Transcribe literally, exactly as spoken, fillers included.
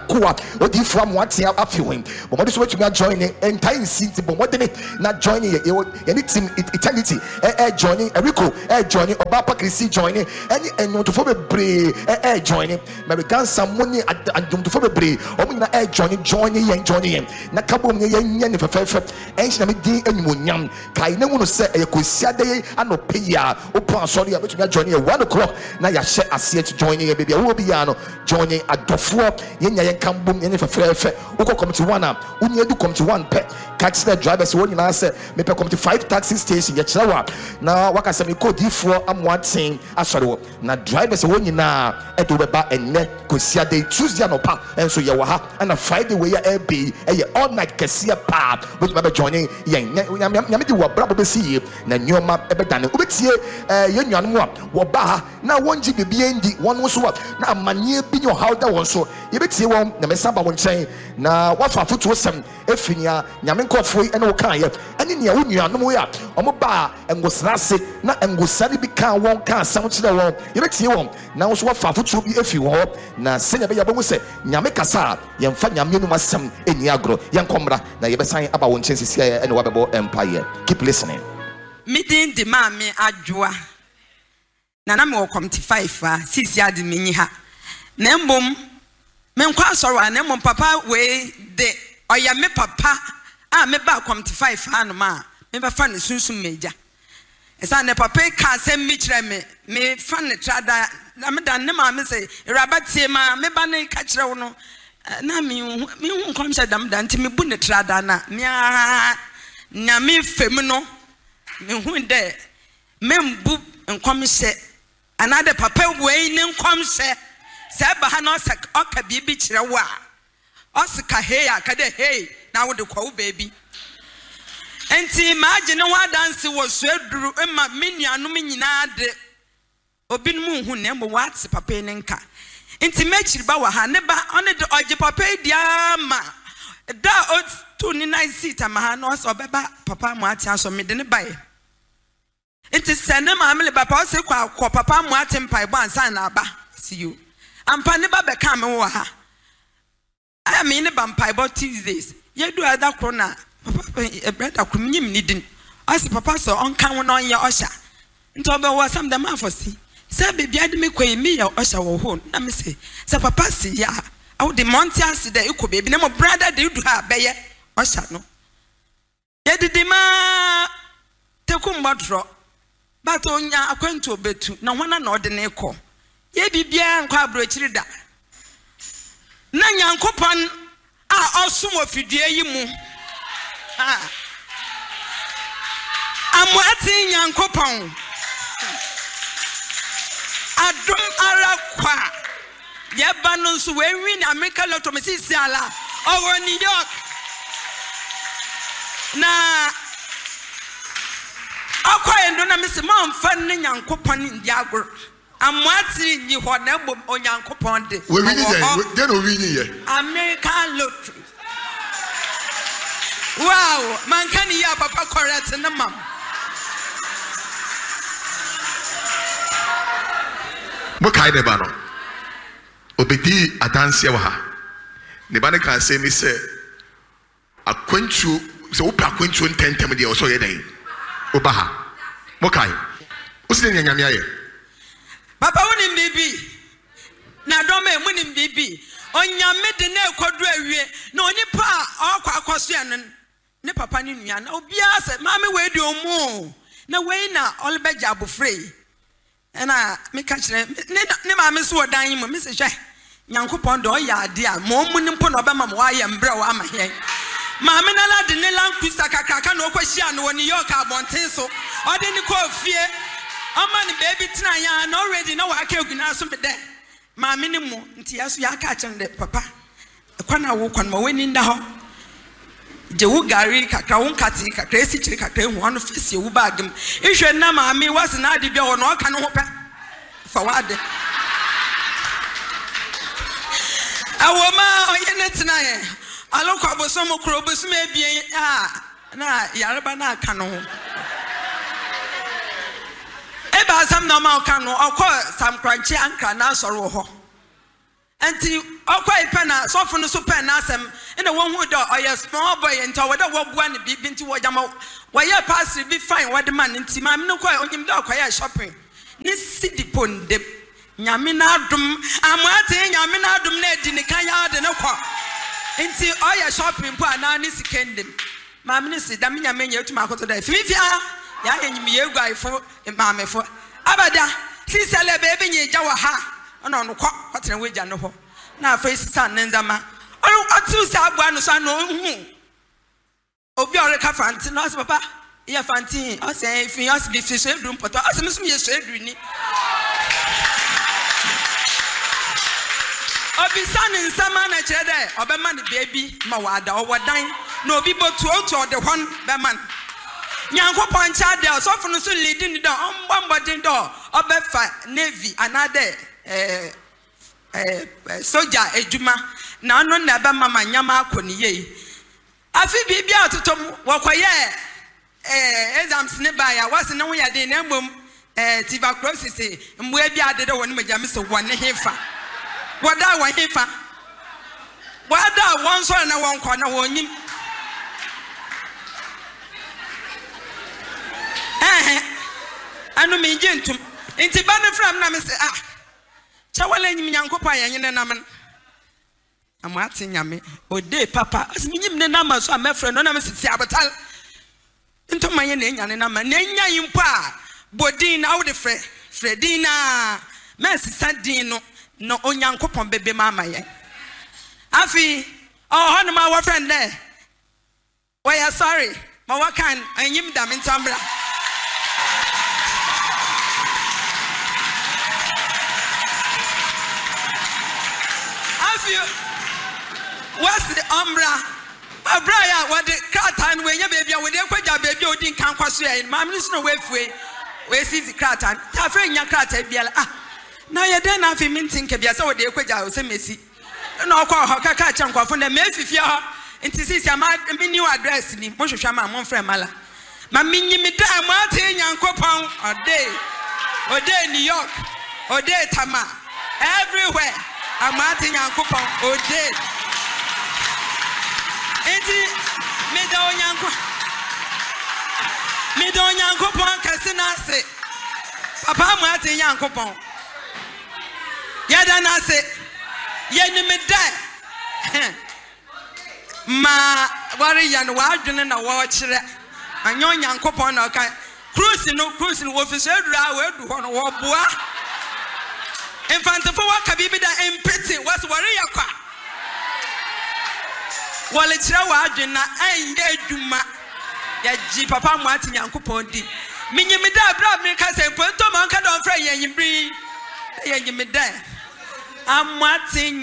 koa odi fo amoate afi hom but mo so wetumi a join entire city but what did not join any team eternity eh joining Erico eh joining Obapa Krisi joining any and to for bebre eh joining American Samoni and to for bebre omo na eh joining joining yen joining na kabo me yen yen fefefe enhina me din anyuonyam kai na wonu se e kosiade anope ya opo asori a betumi joining at one o'clock na ya share ase to joining e bia wo bia no joining adofo yen yen kambom yen fefefe uko committee one am uni edu committee one pe catch the drivers won nyina se me pe committee five taxi station ya kirawa na waka se me ko difo amwaten asori wo na drivers won nyina edu beba enne kosiade Tuesday no pa enso ye wa ha na Friday we ya e be e all night kese pa which be joining yen nyame di wo brabo be si na nyoma e be dane obetie ye nnuano a wo ba ha na wonji bibie ndi won so na amanye bi nyo how da won so ye betie won na me samba won chen na wafa foto sem efinia nyame nkofo ene wo kan ye ene ne wo nnuano ya omo ba engosrase na engosare bi kan won kan sam kire won ye betie won na wo so wafa foto bi efi wo na senya be ya bo se nyame kasa ye mfa nyame no masem eni agro ye nkomra na ye besan aba won chen sisi ene wa bebo empire. Keep listening. Meeting the mame adwoa na na me wo committee five a sisi ade menyi ha na mbom me nkwa soro na mbom papa we de oya me papa a me ba committee five anu ma me ba fa ne sunsun meja esa ne papa ka asem mi kire me me fa ne trada na me dan ne ma me say rabatie ma me ba ne ka kire wo no na me me hu nkom sha dam dan ti me bu ne trada na me a na me fem no me hu de me mbu nkom hye another papa we ne nkom hye se ba ha no se oka bibi kire wo a osika hey akade hey na wo de kwa baby enti imagine wa dance wo so eduru ema menuanu nyina de obinum hu na mbo wat papa ne nka enti mechiri ba wa ha ne ba one de oje papa dia ma da o to ni nice seat ama ha no so beba papa mu ati aso me de ne bae enti sene ma amle papa o se kwa kwa papa mu ati mpai bo ansa na aba see you ampa ne ba be ka me wo ha I mean Bampai about Tuesdays. You do other corner. A brother could need. I see papa so on count on your usher. And told me what some the man for see. Say, baby, I didn't make me or usher or home. Let me say, Sir Papa, see ya. I would demand to answer that you could be no brother, do you have bear usher no. Yet the demand take him but draw. But on ya acquaint to a bit too. No one an ordinary call. Ye be bien quabrate that. Na nyankopon a osum ofidie yi mu ha amwati nyankopon adum ara kwa ye ba no so we win America lotto me sisi ala over New York na akwa endo na me se ma mfa ne nyankopon ndi agor amwati nyi ho na bo onyankopon de we win ye de no win ye American lottery. Wow, man can hear papa correct na mam. Mo kai de ba no obedi adanse wa ha ne ba ne kan say me say akwantu say wo pa akwantu ntentem de o so ye den oba ha mo kai o se ne nyame aye Papa woni bibi na dome munim bibi onyame de na ekodu awie na onipa akwa akwaso ya ne papa ni nua na obia se mama we di omu na we na olbeja abofrey na me ka kire ne mama so odan mu me se hwe nyankopon do ya ade a mo mu ni mpo na obema mo aye mbre wa ama he mama na la de ne lankusa kakaka na okwahia no woni yo ka abonten so ode ni ko fie Oman baby tina ya no already no wa ka eguna so be de ma me ne mu nti ya so ya ka chen de papa kwana wo kwan ma weni nda ho je wo gari kakra wo nkati kakra esi chiri kakra hu ono fesi wo bagem ihwe na ma me wase na ade bia wo no ka no ho pe fa wade awo ma oye ne tina ye alokwa bosom kro bosom ebien ah na yareba na aka no ho Eba sam na ma ka no okọ sam kranchi ankra na soro ho Anti okwa ipena so funu so pen na asem ina won hu do oye small boy enti wo da wo bua ne bibi nti wo jama wo ye pastor bi fine wo de man nti ma me no kwa onyim da kwa ye shopping ni sidi ponde nyame na adum amate nyame na adum na edi ne kan ya de ne kwa nti oye shopping po ana ni sikendem ma me ni si da me nyame nya etuma akoto da fifia ya yenyim ye guaifo ma me fo abada si sele bebe nyi ja wa ha ona no kwa kwatere weja no ho na afa sisa nenzama onu atu sa agba no so no hu obi ore ka fanti no papa ye fanti o se fi o se bi fi so edu poto o se mesum ye so edu ni obi san nsama na kire de obema ne baby ma wada o wadan na obi botu otu o de hon be man nyankopon cha de so funu so leading do ombambodin do obefa navy another eh eh soja ejuma na no na ba mama nyama akoni ye afi bibia ototom wokoye eh exams ne ba ya wase ne wo ya de na mbom eh tuberculosis mbo bia adede woni magya me so wone hefa wada wa hefa wada won so na won ko na wonyim eh anu me ngentum nti ba ne from na me se ah chawale nyim nyankopa yanyene nam amati nyame ode papa asiminyim ne nam so amefre no na me sisi abatal nto manye ne nyane nam na nya yimpo a bodin na wode fre fredina mesi sadin no no onyankopon bebe mama yen afi oh hono ma wa friend there we are sorry ma wa kan anyim dam ntambra what's the umbra abraya what the kratan when you baby we dey kwaja baby odin kan kwaso ya ma me no we fue we see the kratan ta fre nya kratan bia ah na ye den na fi mintin ke bia se we dey kwaja o se mesi na okwa ho kaka cha nkwafo na me fifia ho nti sisi ama me new address ni mo hwehwa ma mo frɛ mala ma minyi me da ma ate nyankopon ode ode New York ode Tama everywhere amati nyankopon ode enti me da onyanko me da onyankopon kase na se papa amati nyankopon ya da na se ye ni me da ma wari ya no wadwene na wo kire anyo nyankopon na ka cruise no cruise no wo fi so edura wo edu ho no wo boa infantefo waka bibi da empty was worry yakwa wale kire wa adwena anye adwuma ya ji papa mo ati nyankopon di minyimi da bra mi ka se mpo to man ka don fra yenyimri yenyimi da amati